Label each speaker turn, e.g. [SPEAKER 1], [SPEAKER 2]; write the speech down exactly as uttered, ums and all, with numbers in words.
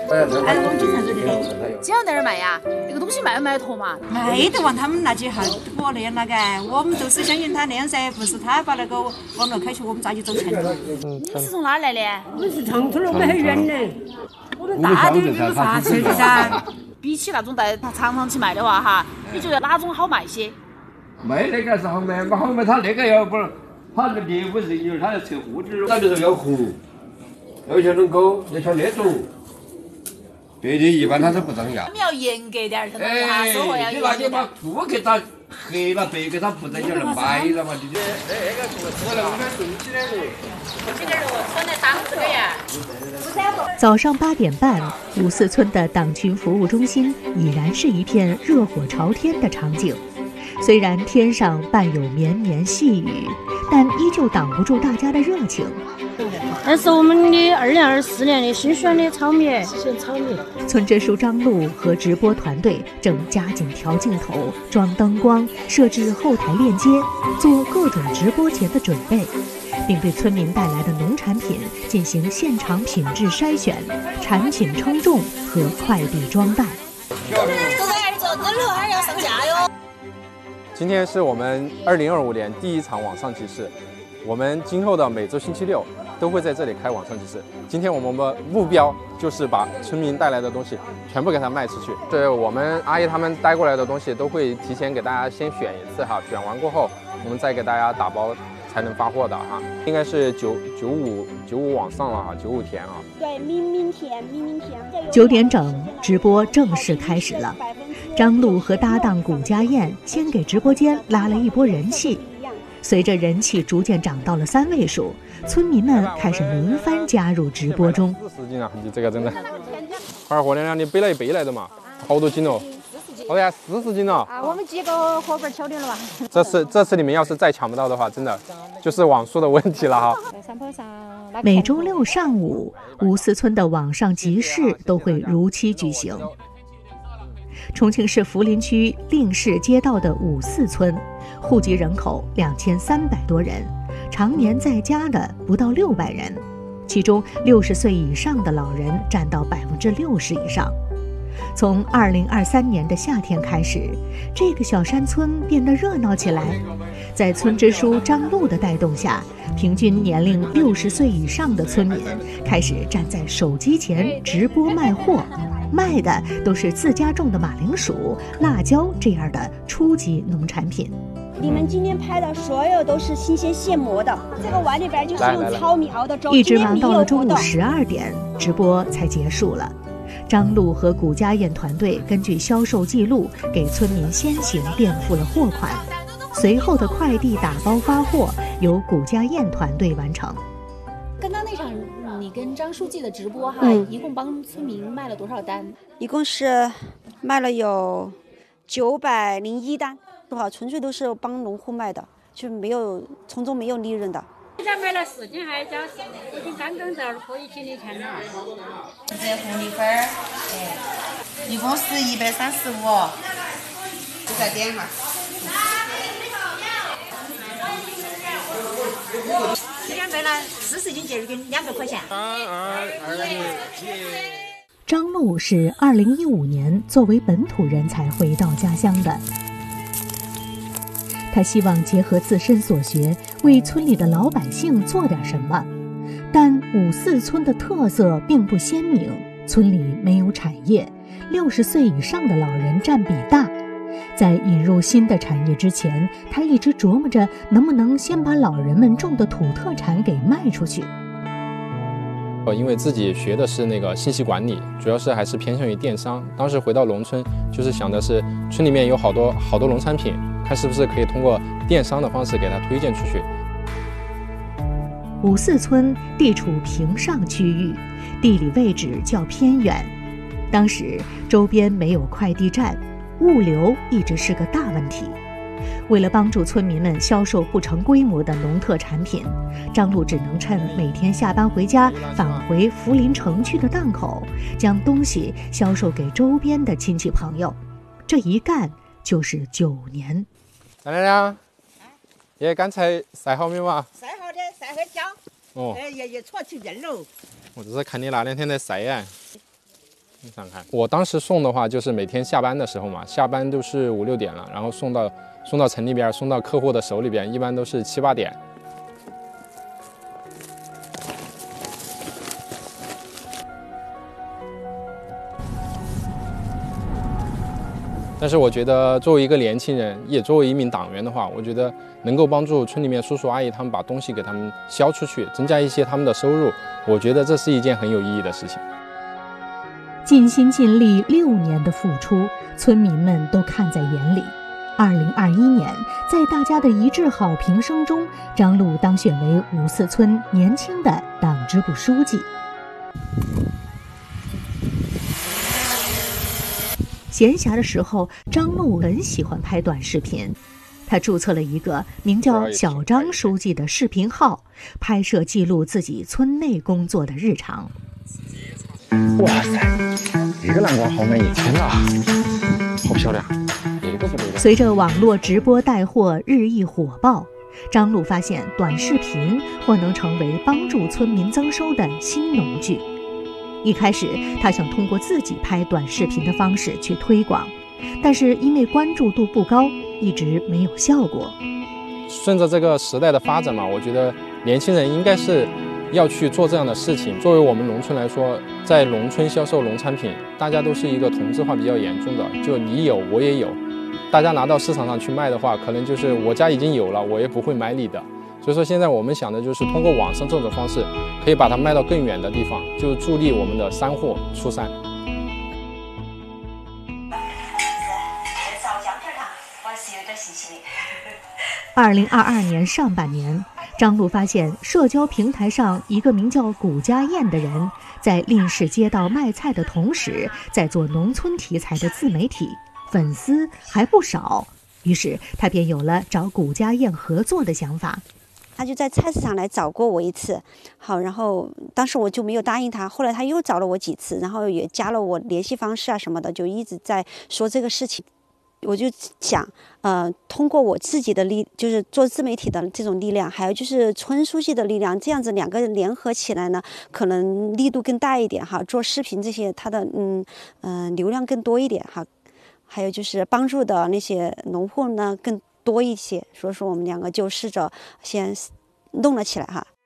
[SPEAKER 1] 哎，我们经常在这里。
[SPEAKER 2] 经常在这儿卖呀？那个东西卖不卖得脱嘛？
[SPEAKER 1] 卖得完，他们那几号我那样那个，我们都是相信他那样噻，不是他把那个网络开去，我们咋就走钱了？
[SPEAKER 2] 你是从哪儿来的？
[SPEAKER 3] 我们是长春的，我们很远的，我们大队没有啥车的噻。
[SPEAKER 2] 比起那种在长城去卖的话哈，你觉得哪种好卖些？
[SPEAKER 4] 卖那个是好卖，不好卖他那个要不是他那个业务人员，他要测货值，那就是要红，要求能够，要像那种。别的一般他是不这样。
[SPEAKER 2] 他们要严格点儿，这东西哈，收货要严格点。
[SPEAKER 4] 你把顾客他黑了白给他不在这儿买了嘛？你这那那个我那我们重起来了，
[SPEAKER 2] 起点肉穿的当这个呀。
[SPEAKER 5] 早上八点半，五四村的党群服务中心已然是一片热火朝天的场景。虽然天上伴有绵绵细雨，但依旧挡不住大家的热情。
[SPEAKER 3] 那是我们的二零二四年的新选的炒米，选炒米。
[SPEAKER 5] 村支书张璐和直播团队正加紧调镜头、装灯光、设置后台链接，做各种直播前的准备，并对村民带来的农产品进行现场品质筛选、产品称重和快递装袋。
[SPEAKER 2] 都在这儿做灯笼，还要上架哟。
[SPEAKER 6] 今天是我们二零二五年第一场网上集市，我们今后的每周星期六都会在这里开网上集市。今天我们的目标就是把村民带来的东西全部给它卖出去。对我们阿姨他们带过来的东西都会提前给大家先选一次哈，选完过后我们再给大家打包才能发货的哈。应该是九九五九五往上了哈，九五天啊。
[SPEAKER 7] 对，明明天，明明天。
[SPEAKER 5] 九点整，直播正式开始了。张璐和搭档谷家燕先给直播间拉了一波人气，随着人气逐渐涨到了三位数，村民们开始轮番加入直播中。
[SPEAKER 6] 四十斤啊，你这个真的。二货娘，你背了一背来的嘛，好多斤哦。哦呀，四十斤了
[SPEAKER 7] 啊！我们几个伙伴敲定了吧？
[SPEAKER 6] 这次这次你们要是再抢不到的话，真的就是网速的问题了哈。
[SPEAKER 5] 每周六上午，五四村的网上集市都会如期举行。重庆市涪陵区令市街道的五四村，户籍人口两千三百多人，常年在家的不到六百人，其中六十岁以上的老人占到百分之六十以上。从二零二三年的夏天开始，这个小山村变得热闹起来。在村支书张璐的带动下，平均年龄六十岁以上的村民开始站在手机前直播卖货，卖的都是自家种的马铃薯、辣椒这样的初级农产品。
[SPEAKER 7] 你们今天拍的所有都是新鲜现磨的，这个碗里边就是用糙米熬的粥。
[SPEAKER 5] 一直忙到了中午十二点，直播才结束了。张璐和谷家燕团队根据销售记录，给村民先行垫付了货款，随后的快递打包发货由谷家燕团队完成。
[SPEAKER 2] 刚刚那场你跟张书记的直播哈，
[SPEAKER 7] 嗯、
[SPEAKER 2] 一共帮村民卖了多少单？
[SPEAKER 7] 一共是卖了有九百零一单，的话纯粹都是帮农户卖的，就没有从中没有利润的。
[SPEAKER 3] 现在买了四斤，还加四斤刚刚在可以给你钱了。
[SPEAKER 8] 这红米粉，哎，一共是一百三十五，就再点哈。
[SPEAKER 1] 今天卖了四十斤节日斤，两百块钱。二二二
[SPEAKER 5] 张璐是二零一五年作为本土人才回到家乡的。他希望结合自身所学，为村里的老百姓做点什么。但五四村的特色并不鲜明，村里没有产业，六十岁以上的老人占比大。在引入新的产业之前，他一直琢磨着能不能先把老人们种的土特产给卖出去。
[SPEAKER 6] 因为自己学的是那个信息管理，主要是还是偏向于电商。当时回到农村，就是想的是村里面有好多好多农产品，看是不是可以通过电商的方式给它推荐出去。
[SPEAKER 5] 五四村地处平上区域，地理位置较偏远，当时周边没有快递站，物流一直是个大问题。为了帮助村民们销售不成规模的农特产品，张璐只能趁每天下班回家返回涪陵城区的档口，将东西销售给周边的亲戚朋友。这一干就是九年。
[SPEAKER 6] 大娘娘，爷刚才晒好没有啊？
[SPEAKER 1] 晒好的，晒好焦。
[SPEAKER 6] 哦。
[SPEAKER 1] 哎，爷爷搓起劲喽。
[SPEAKER 6] 我这是看你那两天在晒呀。 你想看，我当时送的话，就是每天下班的时候嘛，下班都是五六点了，然后送到送到城里边，送到客户的手里边，一般都是七八点。但是我觉得，作为一个年轻人，也作为一名党员的话，我觉得能够帮助村里面叔叔阿姨他们把东西给他们销出去，增加一些他们的收入，我觉得这是一件很有意义的事情。
[SPEAKER 5] 尽心尽力六年的付出，村民们都看在眼里。二零二一年，在大家的一致好评声中，张璐当选为五四村年轻的党支部书记。闲暇的时候，张璐很喜欢拍短视频。他注册了一个名叫小张书记的视频号，拍摄记录自己村内工作的日常。
[SPEAKER 9] 哇塞，这个南瓜好满意，天哪，好漂亮！这个不得了。
[SPEAKER 5] 随着网络直播带货日益火爆，张璐发现短视频或能成为帮助村民增收的新农具。一开始，他想通过自己拍短视频的方式去推广，但是因为关注度不高，一直没有效果。
[SPEAKER 6] 顺着这个时代的发展嘛，我觉得年轻人应该是要去做这样的事情。作为我们农村来说，在农村销售农产品，大家都是一个同质化比较严重的，就你有我也有，大家拿到市场上去卖的话，可能就是我家已经有了，我也不会买你的。所以说现在我们想的就是通过网上这种方式，可以把它卖到更远的地方，就助力我们的山货出山。
[SPEAKER 5] 二零二二年上半年，张璐发现社交平台上一个名叫谷家燕的人，在令市街道卖菜的同时，在做农村题材的自媒体，粉丝还不少。于是他便有了找谷家燕合作的想法。
[SPEAKER 7] 他就在菜市场来找过我一次，好，然后当时我就没有答应他，后来他又找了我几次，然后也加了我联系方式啊什么的，就一直在说这个事情。我就想，呃，通过我自己的力，就是做自媒体的这种力量，还有就是村书记的力量，这样子两个人联合起来呢，可能力度更大一点哈。做视频这些，它的嗯嗯、呃、流量更多一点哈，还有就是帮助的那些农户呢更多一些。所以说我们两个就试着先弄了起来哈。